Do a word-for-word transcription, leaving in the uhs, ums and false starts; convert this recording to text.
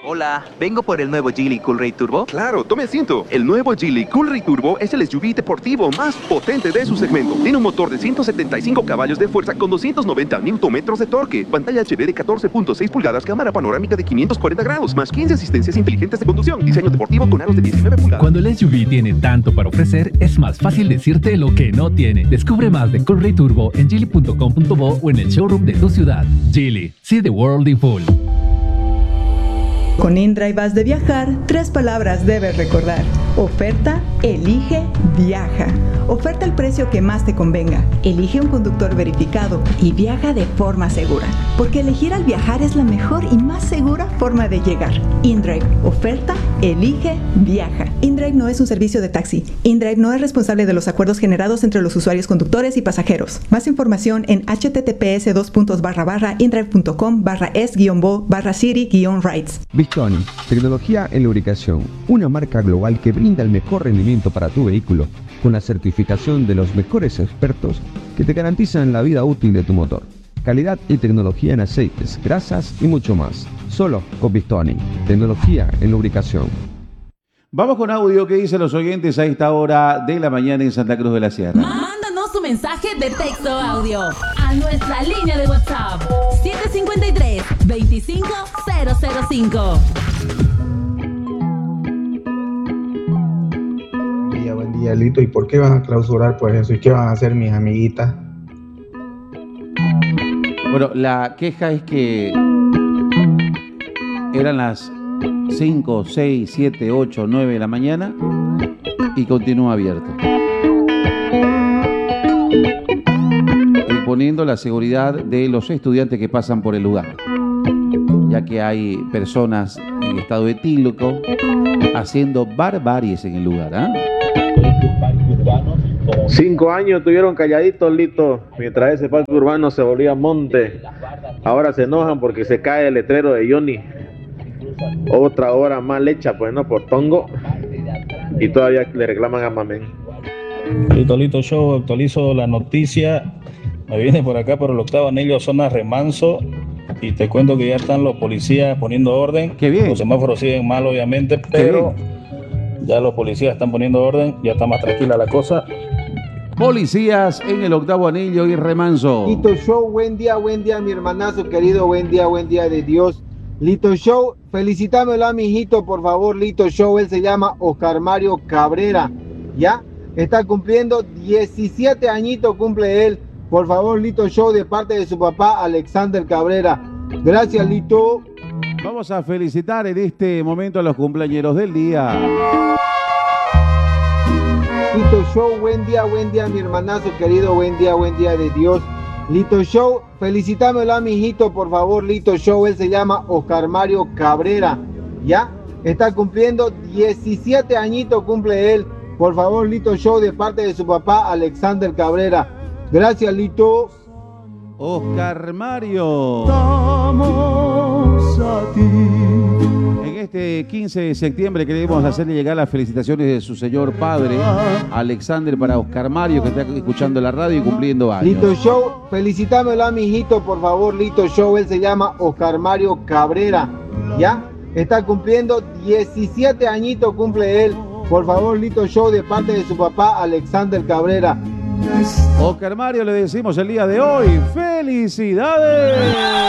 Hola, vengo por el nuevo Geely Coolray Turbo. Claro, tome asiento. El nuevo Geely Coolray Turbo es el S U V deportivo más potente de su segmento. Tiene un motor de ciento setenta y cinco caballos de fuerza con doscientos noventa newton metros de torque, pantalla H D de catorce punto seis pulgadas, cámara panorámica de quinientos cuarenta grados, más quince asistencias inteligentes de conducción, diseño deportivo con aros de diecinueve pulgadas. Cuando el S U V tiene tanto para ofrecer, es más fácil decirte lo que no tiene. Descubre más de Coolray Turbo en geely punto com punto bo o en el showroom de tu ciudad. Geely, see the world in full. Con InDrive has de viajar, tres palabras debes recordar. Oferta, elige, viaja. Oferta el precio que más te convenga. Elige un conductor verificado y viaja de forma segura. Porque elegir al viajar es la mejor y más segura forma de llegar. InDrive, oferta, elige, viaja. InDrive no es un servicio de taxi. InDrive no es responsable de los acuerdos generados entre los usuarios conductores y pasajeros. Más información en https dos puntos barra barra indrive punto com barra es guión bo barra city guión rides. Bictoni, tecnología en lubricación, una marca global que brinda el mejor rendimiento para tu vehículo, con la certificación de los mejores expertos que te garantizan la vida útil de tu motor. Calidad y tecnología en aceites, grasas y mucho más. Solo con Bictoni, tecnología en lubricación. Vamos con audio que dicen los oyentes a esta hora de la mañana en Santa Cruz de la Sierra. Mándanos tu mensaje de texto audio a nuestra línea de WhatsApp siete cinco tres, veinticinco cero cero cinco. Buen día, buen día, Lito. ¿Y por qué van a clausurar por eso? ¿Y qué van a hacer mis amiguitas? Bueno, la queja es que eran las cinco, seis, siete, ocho, nueve de la mañana y continúa abierto. Imponiendo la seguridad de los estudiantes que pasan por el lugar, ya que hay personas en estado etílico haciendo barbaries en el lugar. ¿eh? Cinco años tuvieron calladitos, Lito, mientras ese parque urbano se volvía monte. Ahora se enojan porque se cae el letrero de Johnny. Otra hora mal hecha, pues no, por Tongo. Y todavía le reclaman a Mamén. Lito, Lito Show, actualizo la noticia. Me viene por acá por el octavo anillo, zona Remanso. Y te cuento que ya están los policías poniendo orden. Qué bien. Los semáforos siguen mal, obviamente, pero ya los policías están poniendo orden. Ya está más tranquila la cosa. Policías en el octavo anillo y Remanso. Lito Show, buen día, buen día, mi hermanazo querido, buen día, buen día de Dios. Lito Show, felicitámelo a mi hijito, por favor, Lito Show, él se llama Oscar Mario Cabrera, ¿ya? Está cumpliendo diecisiete añitos, cumple él. Por favor, Lito Show, de parte de su papá, Alexander Cabrera. Gracias, Lito. Vamos a felicitar en este momento a los cumpleañeros del día. Lito Show, buen día, buen día, mi hermanazo querido, buen día, buen día de Dios. Lito Show, felicitámelo a mi hijito, por favor, Lito Show, él se llama Oscar Mario Cabrera, ¿ya? Está cumpliendo diecisiete añitos, cumple él. Por favor, Lito Show, de parte de su papá, Alexander Cabrera. Gracias, Lito. Oscar Mario. Estamos a ti. En este quince de septiembre queremos hacerle llegar las felicitaciones de su señor padre, Alexander, para Oscar Mario, que está escuchando la radio y cumpliendo años. Lito Show, felicitámelo a mi hijito, por favor, Lito Show, él se llama Oscar Mario Cabrera, ¿ya? Está cumpliendo diecisiete añitos, cumple él. Por favor, Lito Show, de parte de su papá, Alexander Cabrera. Oscar Mario, le decimos el día de hoy, ¡felicidades!